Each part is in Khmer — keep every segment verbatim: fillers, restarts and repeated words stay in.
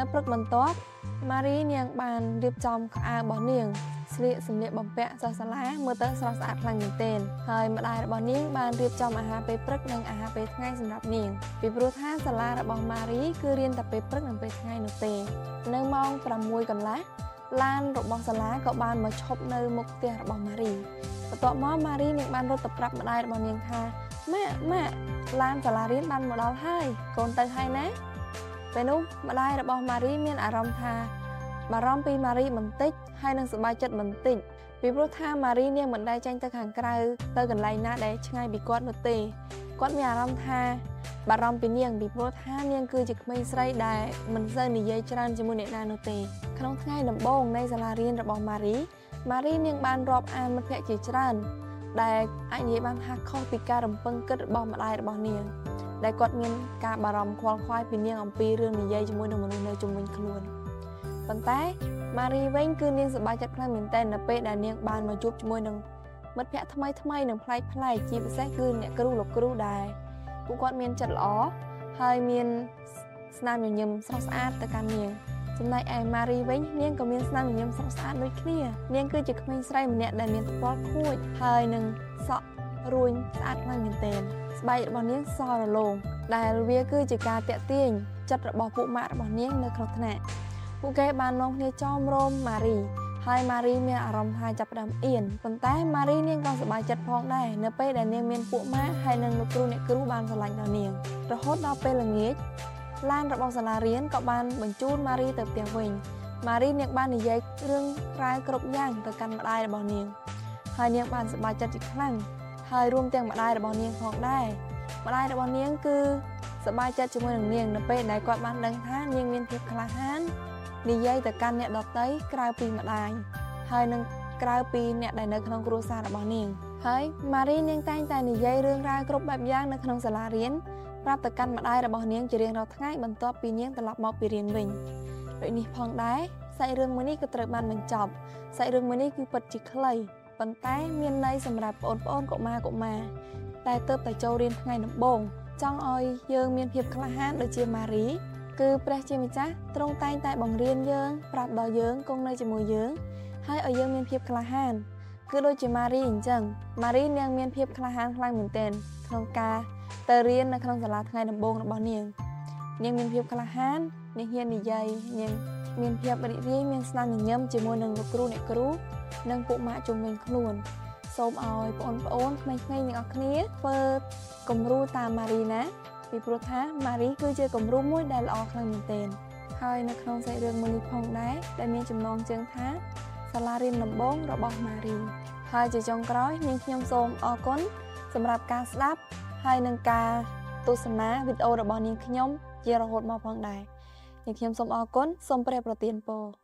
នៅព្រឹកបន្ទាប់ម៉ារីនាងបានរៀបចំខោអាវរបស់នាងស្លៀកសម្លៀកបំពាក់សិស្សសាលាមើលទៅស្រស់ស្អាតខ្លាំងមែនទែនហើយម្ដាយរបស់នាងបានរៀបចំអាហារពេលព្រឹកនិងអាហារពេលថ្ងៃសម្រាប់នាងពីព្រោះថាសាលារបស់ម៉ារីគឺរៀនតែពេលព្រឹកនិងពេលថ្ងៃនោះទេនៅម៉ោងប្រាំមួយកន្លះឡានរបស់សាលាក៏បានមកឈប់នៅមុខផ្ទះរបស់ម៉ារីបន្ទាប់មកម៉ារីនាងបានរត់ទៅប្រាប់ម្ដាយរបស់នាងថាម៉ាក់ម៉ាក់ឡានសាលារៀនបានមកដល់ហើយកូនទៅហើយណាពេលនោះម្ដាយរបស់ម៉ារីមានអារម្មណ៍ថាបារម្ភពីម៉ារីបន្តិចហើយនឹងសប្បាយចិត្តបន្តិចពីព្រោះថាម៉ារីនាងមិនដែលចេញទៅខាងក្រៅទៅកន្លែងណាដែលឆ្ងាយពីគាត់នោះទេគាត់មានអារម្មណ៍ថាបារម្ភពីនាងពីព្រោះថានាងគឺជាក្មេងស្រីដែលមិនសូវនិយាយច្រើនជាមួយអ្នកណានោះទេក្នុងថ្ងៃដំបូងនៃសាលារៀនរបស់ម៉ារីម៉ារីនាងបានរាប់អានមិត្តភ័ក្តិជាច្រើនដែលអាចនិយាយបានថាខុសពីការរំពឹងគិតរបស់ម្ដាយរបស់នាងដែលគាត់មានការបារម្ភខ្វល់ខ្វាយពីនាងអំពីរឿងនិយាយជាមួយនឹងមនុស្សនៅជុំវិញខ្លួនប៉ុន្តែម៉ារីវិញគឺនាងសប្បាយចិត្តខ្លាំងមែនទែននៅពេលដែលនាងបានមកជួបជាមួយនឹងមិត្តភ័ក្តិថ្មីថ្មីនិងប្លែកប្លែកជាពិសេសគឺអ្នកគ្រូលោកគ្រូដែរពួកគាត់មានចិត្តល្អហើយមានស្នាមញញឹមស្រស់ស្អាតទៅកាន់នាងចំណែកឯម៉ារីវិញនាងក៏មានស្នាមញញឹមស្រស់ស្អាតដូចគ្នានាងគឺជាក្មេងស្រីម្នាក់ដែលមានថ្ពាល់ខួចហើយនឹងសក់រួញស្អាតខ្លាំងមែនទែនស្បែករបស់នាងសរលោងដែលវាគឺជាការតាក់ទាញចិត្តរបស់ពួកម៉ាក់របស់នាងនៅក្នុងថ្នាក់ពួកគេបាននាំគ្នាចោមរោមម៉ារីហើយម៉ារីមានអារម្មណ៍ថាចាប់ផ្ដើមអៀនប៉ុន្តែម៉ារីនាងក៏សប្បាយចិត្តផងដែរនៅពេលដែលនាងមានពួកម៉ាក់ហើយនិងលោកគ្រូអ្នកគ្រូបានស្រឡាញ់ដល់នាងរហូតដល់ពេលល្ងាចឡានរបស់សាលារៀនក៏បានបញ្ជូនម៉ារីទៅផ្ទះវិញម៉ារីនាងបាននិយាយរឿងរ៉ាវគ្រប់យ៉ាងទៅកាន់ម្ដាយរបស់នាងហើយនាងបានសប្បាយចិត្តជាខ្លាំងហើយរួមទាំងម្ដាយរបស់នាងផងដែរម្ដាយរបស់នាងគឺសប្បាយចិត្តជាមួយនឹងនាងនៅពេលដែលគាត់បានដឹងថានាងមានភាពក្លាហាននិយាយទៅកាន់អ្នកដទៃក្រៅពីម្ដាយហើយនឹងក្រៅពីអ្នកដែលនៅក្នុងគ្រួសាររបស់នាងហើយម៉ារីនាងតែងតែនិយាយរឿងរ៉ាវគ្រប់បែបយ៉ាងនៅក្នុងសាលារៀនប្រាប់ទៅកាន់ម្ដាយរបស់នាងជារៀងរាល់ថ្ងៃបន្ទាប់ពីនាងត្រឡប់មកពីរៀនវិញដូចនេះផងដែរសាច់រឿងមួយនេះក៏ត្រូវបានបញ្ចប់សាច់រឿងមួយនេះគឺពិតជាខ្លីប៉ុន្តែមានន័យសម្រាប់បងប្អូនកុមារកុមារដែលទើបតែចូលរៀនថ្ងៃដំបូងចង់ឲ្យយើងមានភាពក្លាហានដូចជាម៉ារីគឺព្រះជាម្ចាស់ទ្រង់តែងតែបង្រៀនយើងប្រាប់ដល់យើងគង់នៅជាមួយយើងហើយឲ្យយើងមានភាពក្លាហានគឺដូចជាម៉ារីអញ្ចឹងម៉ារីនាងមានភាពក្លាហានខ្លាំងមែនទែនក្នុងការទៅរៀននៅក្នុងសាលាថ្ងៃដំបូងរបស់នាងនាងមានភាពក្លាហាននាងហ៊ាននិយាយនាងមានភាពរីករាយមានស្នាមញញឹមជាមួយនឹងលោកគ្រូអ្នកគ្រូនិងពួកម៉ាក់ជុំវិញខ្លួនសូមឲ្យបងប្អូនក្មេងៗទាំងអស់គ្នាធ្វើគំរូតាមម៉ារីណាពីព្រោះថាម៉ារីគឺជាគំរូមួយដែលល្អខ្លាំងមែនទែនហើយនៅក្នុងសាច់រឿងមួយនេះផងដែរដែលមានចំណងជើងថាសាលារៀនដំបូងរបស់ម៉ារីហើយជាចុងក្រោយនាងខ្ញុំសូមអរគុណសម្រាប់ការស្ដាប់ហើយនឹងការទស្សនាវីដេអូរបស់នាងខ្ញុំជារហូតមកផងដែរនាងខ្ញុំសូមអរគុណសូមព្រះប្រទានពរ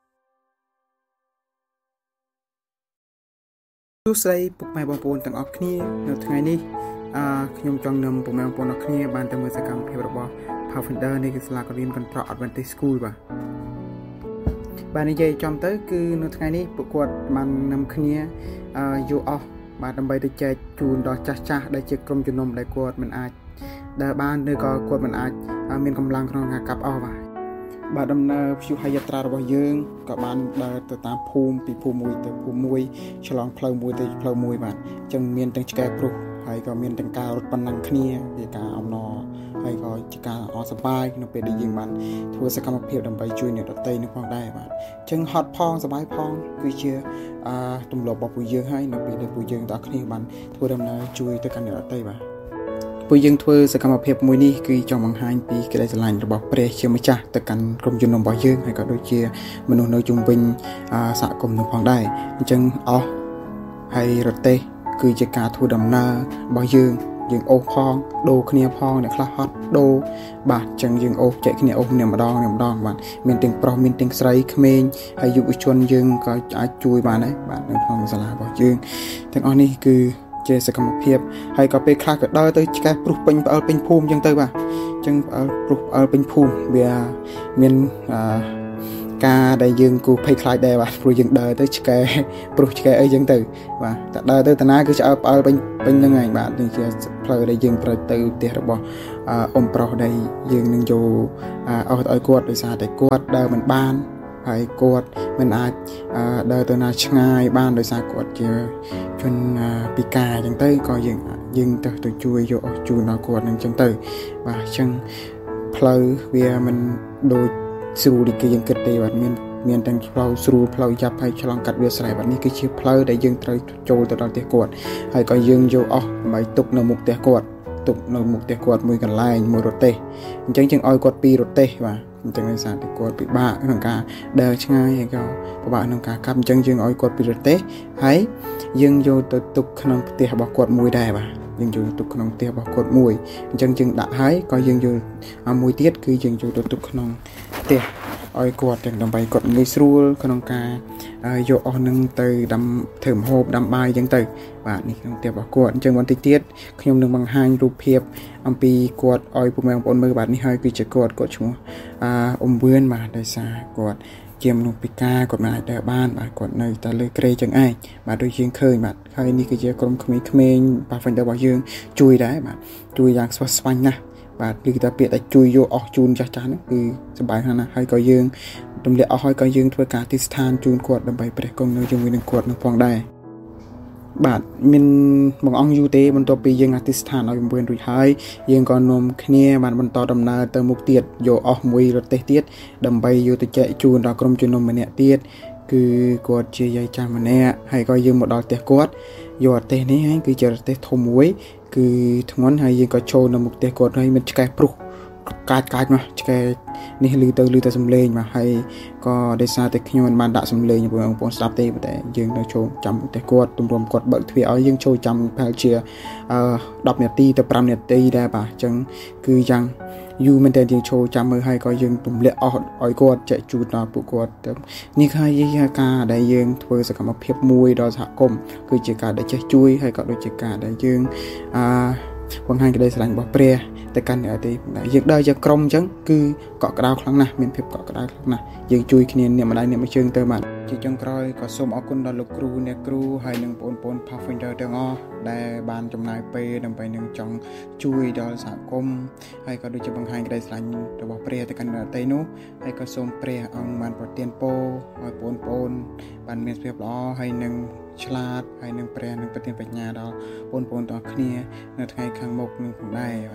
សួស្តីពុកម៉ែបងប្អូនទាំងអស់គ្នានៅថ្ងៃនេះអឺខ្ញុំចង់នាំពុកម៉ែបងប្អូនទាំងអស់គ្នាបានទៅមើលសកម្មភាពរបស់ Pathfinder នៃសាលារៀនកន្ត្រក Adventist School បាទបាទនិយាយចំទៅគឺនៅថ្ងៃនេះពួកគាត់បាននាំគ្នាអឺយកអស់បាទដើម្បីទៅចែកជូនដល់ចាស់ចាស់ដែលជាក្រុមជំនុំដែលគាត់មិនអាចដើរបានឬក៏គាត់មិនអាចមានកម្លាំងក្នុងការកាប់អស់បាទបាទដំណើរព្យុហយាត្រារបស់យើងក៏បានដើរទៅតាមភូមិពីភូមិមួយទៅភូមិមួយឆ្លងផ្លូវមួយទៅផ្លូវមួយបាទអញ្ចឹងមានទាំងឆ្កែព្រុសហើយក៏មានទាំងការរត់ប៉ុណ្ណឹងគ្នាជាការអំណរហើយក៏ជាការអរសប្បាយនៅពេលដែលយើងបានធ្វើសកម្មភាពដើម្បីជួយអ្នកដទៃនោះផងដែរបាទអញ្ចឹងហត់ផងសប្បាយផងគឺជាអឺទម្លាប់របស់ពួកយើងហើយនៅពេលដែលពួកយើងទាំងអស់គ្នាបានធ្វើដំណើរជួយទៅកាន់អ្នកដទៃបាទពួកយើងធ្វើសកម្មភាពមួយនេះគឺចង់បង្ហាញពីក្តីស្រឡាញ់របស់ព្រះជាម្ចាស់ទៅកាន់ក្រុមជំនុំរបស់យើងហើយក៏ដូចជាមនុស្សនៅជុំវិញសហគមន៍នោះផងដែរអញ្ចឹងអស់ហើយរទេះគឺជាការធ្វើដំណើររបស់យើងយើងអូសផងដូរគ្នាផងអ្នកខ្លះហត់ដូរបាទអញ្ចឹងយើងអូសចែកគ្នាអូសគ្នាម្ដងម្ដងបាទមានទាំងប្រុសមានទាំងស្រីក្មេងហើយយុវជនយើងក៏អាចជួយបានដែរបាទនៅក្នុងសាលារបស់យើងទាំងអស់នេះគឺជាសកម្មភាពហើយក៏ពេលខ្លះក៏ដើរទៅឆ្កែព្រុសពេញផ្អើលពេញភូមិអញ្ចឹងទៅបាទអញ្ចឹងផ្អើលព្រុសផ្អើលពេញភូមិវាមានអឺការដែលយើងគូភ័យខ្លាចដែរបាទព្រោះយើងដើរទៅឆ្កែព្រោះឆ្កែអីចឹងទៅបាទតែដើរទៅតាណាគឺឆ្អើផ្អើលពេញពេញហ្នឹងឯងបាទនេះជាផ្លូវដែលយើងត្រូវទៅផ្ទះរបស់អ៊ំប្រុសដែលយើងនឹងយកអស់ឲ្យគាត់ដោយសារតែគាត់ដើរមិនបានហើយគាត់មិនអាចដើរទៅណាឆ្ងាយបានដោយសារគាត់ជាជនពិការអញ្ចឹងទៅក៏យើងយើងទៅទៅជួយយកអស់ជូនដល់គាត់នឹងអញ្ចឹងទៅបាទអញ្ចឹងផ្លូវវាមិនដូចស្រួលដូចគេយើងគិតទេបាទមានមានទាំងផ្លូវស្រួលផ្លូវយ៉ាប់ហើយឆ្លងកាត់វាលស្រែបាទនេះគឺជាផ្លូវដែលយើងត្រូវចូលទៅដល់ផ្ទះគាត់ហើយក៏យើងយកអស់ដើម្បីទុកនៅមុខផ្ទះគាត់ទុកនៅមុខផ្ទះគាត់មួយកន្លែងមួយរទេះអញ្ចឹងយើងឲ្យគាត់ពីររទេះបាទអញ្ចឹងដោយសារតែគាត់ពិបាកក្នុងការដើរឆ្ងាយហើយក៏ពិបាកក្នុងការកាប់អញ្ចឹងយើងឲ្យគាត់ពីររទេះហើយយើងយកទៅទុកក្នុងផ្ទះរបស់គាត់មួយដែរបាទយើងយកទុកក្នុងផ្ទះរបស់គាត់មួយអញ្ចឹងយើងដាក់ហើយក៏យើងយកមួយទៀតគឺយើងយកទៅទុកក្នុងផ្ទះឲ្យគាត់ទាំងដើម្បីគាត់ងាយស្រួលក្នុងការយកអស់នឹងទៅដាំធ្វើម្ហូបដាំបាយអញ្ចឹងទៅបាទនេះក្នុងផ្ទះរបស់គាត់អញ្ចឹងបន្តិចទៀតខ្ញុំនឹងបង្ហាញរូបភាពអំពីគាត់ឲ្យពុកម៉ែបងប្អូនមើលបាទនេះហើយគឺជាគាត់គាត់ឈ្មោះអ៊ំវឿនបាទដោយសារគាត់ជាមនុស្សពិការគាត់មិនអាចដើរបានបាទគាត់នៅតែលើក្រេចឹងឯងបាទដូចយើងឃើញបាទហើយនេះគឺជាក្រុមក្មេងៗបាទ Finder របស់យើងជួយដែរបាទជួយយ៉ាងស្វះស្វាញណាស់បាទគឺតែពាក្យតែជួយយកអស់ជូនចាស់ចាស់ហ្នឹងគឺសប្បាយណាស់ណាហើយក៏យើងទម្លាក់អស់ហើយក៏យើងធ្វើការទីស្ថានជូនគាត់ដើម្បីព្រះគង់នៅជាមួយនឹងគាត់នឹងផងដែរបាទមានបងអង្គយូរទេបន្ទាប់ពីយើងអធិស្ឋានឲ្យអំពើរួចហើយយើងក៏នាំគ្នាបានបន្តដំណើរទៅមុខទៀតយកអស់មួយរទេះទៀតដើម្បីយកទៅចែកជូនដល់ក្រុមជំនុំម្នាក់ទៀតគឺគាត់ជាយាយចាស់ម្នាក់ហើយក៏យើងមកដល់ផ្ទះគាត់យករទេះនេះហើយគឺជារទេះធំមួយគឺធ្ងន់ហើយយើងក៏ចូលនៅមុខផ្ទះគាត់ហើយមានឆ្កែព្រុសកាចកាចមកឆ្កែនេះឮទៅឮតែសំឡេងមកហើយក៏ដោយសារតែខ្ញុំមិនបានដាក់សំឡេងបងប្អូនស្ដាប់ទេតែយើងនៅចូលចាំផ្ទះគាត់ទម្រាំគាត់បើកទ្វារឲ្យយើងចូលចាំប្រហែលជាអឺដប់នាទីទៅប្រាំនាទីដែរបាទអញ្ចឹងគឺយ៉ាងយូរមែនតើយើងចូលចាំមើលហើយក៏យើងទម្លាក់អស់ឲ្យគាត់ចែកជូនដល់ពួកគាត់នេះគឺជាការដែលយើងធ្វើសកម្មភាពមួយដល់សហគមន៍គឺជាការដែលចេះជួយហើយក៏ដូចជាការដែលយើងអឺបង្ហាញក្តីស្រឡាញ់របស់ព្រះតែកាន់តែទេយើងដើរជាក្រុមអញ្ចឹងគឺកក់ក្ដៅខ្លាំងណាស់មានភាពកក់ក្ដៅខ្លាំងណាស់យើងជួយគ្នាអ្នកម្ដាយអ្នកមួយជើងទៅបាទជាចុងក្រោយក៏សូមអរគុណដល់លោកគ្រូអ្នកគ្រូហើយនិងបងប្អូន Pathfinder ទាំងអស់ដែលបានចំណាយពេលដើម្បីនឹងចង់ជួយដល់សហគមន៍ហើយក៏ដូចជាបង្ហាញក្តីស្រឡាញ់របស់ព្រះទៅកាន់អ្នកដទៃនោះហើយក៏សូមព្រះអង្គបានប្រទានពរឲ្យបងប្អូនបានមានសុខភាពល្អហើយនឹងឆ្លាតហើយនឹងព្រះនឹងប្រទានបញ្ញាដល់បងប្អូនទាំងអស់គ្នានៅថ្ងៃខាងមុខនឹងផងដែរបាទ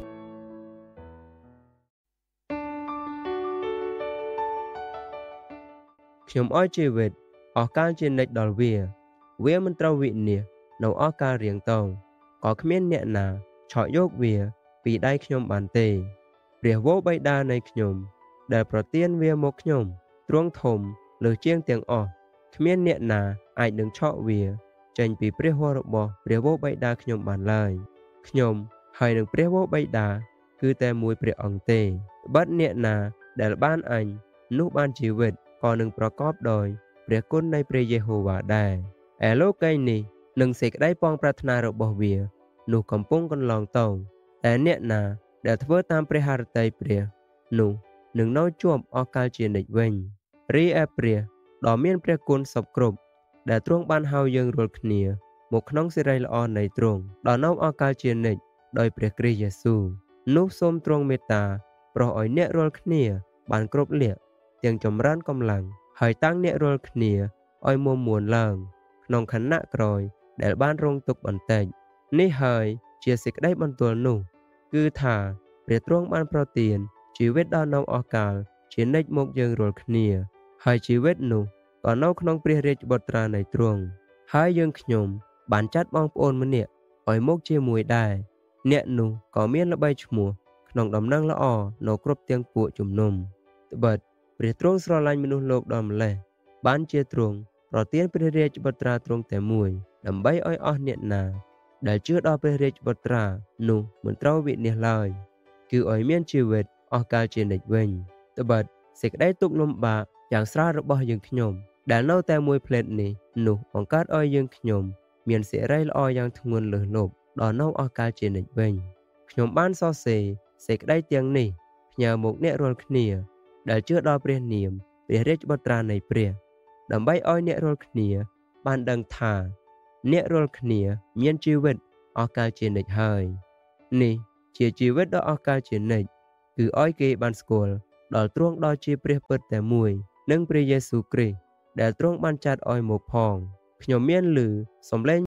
ខ្ញុំឲ្យជីវិតអស់កាលជានិច្ចដល់វាវាមិនត្រូវវិនាសនៅអស់កាលរៀងតោងក៏គ្មានអ្នកណាឆក់យកវាពីដៃខ្ញុំបានទេព្រះវរបិតានៃខ្ញុំដែលប្រទានវាមកខ្ញុំទ្រង់ធំលើជាងទាំងអស់គ្មានអ្នកណាអាចនឹងឆក់វាចេញពីព្រះវររបស់ព្រះវរបិតាខ្ញុំបានឡើយខ្ញុំហើយនឹងព្រះវរបិតាគឺតែមួយព្រះអង្គទេត្បិតអ្នកណាដែលបានអញនោះបានជីវិតក៏នឹងប្រកបដោយព្រះគុណនៃព្រះយេហូវ៉ាដែរឯលោកីនេះនឹងសេចក្តីប៉ងប្រាថ្នារបស់វានោះកំពុងកន្លងតោងតែអ្នកណាដែលធ្វើតាមព្រះハរតីព្រះនោះនឹងនៅជាប់អស់កលជានិច្ចវិញរីឯព្រះដ៏មានព្រះគុណសពគ្រប់ដែលទ្រង់បានហៅយើងរាល់គ្នាមកក្នុងសេរីល្អនៃទ្រង់ដល់នៅអស់កលជានិច្ចដោយព្រះគ្រីស្ទយេស៊ូវនោះសូមទ្រង់មេត្តាប្រោសឲ្យអ្នករាល់គ្នាបានគ្រប់លក្ខទាំងចម្រើនកម្លាំងហើយតាំងអ្នករាល់គ្នាឲ្យមុំមួនឡើងក្នុងខណៈក្រោយដែលបានរងទុក្ខបន្តិចនេះហើយជាសេចក្តីបន្ទាល់នោះគឺថាព្រះទ្រង់បានប្រទានជីវិតដល់នៅអស់កាលជានិច្ចមកយើងរាល់គ្នាហើយជីវិតនោះក៏នៅក្នុងព្រះរាជបុត្រានៃទ្រង់ហើយយើងខ្ញុំបានចាត់បងប្អូនម្នាក់ឲ្យមកជាមួយដែរអ្នកនោះក៏មានល្បីឈ្មោះក្នុងដំណឹងល្អនៅគ្រប់ទាំងពួកជំនុំត្បិតព្រះទ្រង់ស្រឡាញ់មនុស្សលោកដល់ម្លេះបានជាទ្រង់ប្រទានព្រះរាជបុត្រាទ្រង់តែមួយដើម្បីឲ្យអស់អ្នកណាដែលជឿដល់ព្រះរាជបុត្រានោះមិនត្រូវវិនាសឡើយគឺឲ្យមានជីវិតអស់កលជានិច្ចវិញត្បិតសេចក្តីទុក្ខលំបាកយ៉ាងស្រាលរបស់យើងខ្ញុំដែលនៅតែមួយផ្លេតនេះនោះបង្កើតឲ្យយើងខ្ញុំមានសេរីល្អយ៉ាងធ្ងន់លើសលប់ដល់នៅអស់កលជានិច្ចវិញខ្ញុំបានសរសេរសេចក្តីទាំងនេះផ្ញើមកអ្នករាល់គ្នាដែលជឿដល់ព្រះនាមព្រះរាជបុត្រានៃព្រះដើម្បីឲ្យអ្នករាល់គ្នាបានដឹងថាអ្នករាល់គ្នាមានជីវិតអស់កលជានិច្ចហើយនេះជាជីវិតដ៏អស់កលជានិច្ចគឺឲ្យគេបានស្គាល់ដល់ទ្រង់ដ៏ជាព្រះពិតតែមួយនិងព្រះយេស៊ូវគ្រីស្ទដែលទ្រង់បានចាត់ឲ្យមកផងខ្ញុំមានឮសំឡេង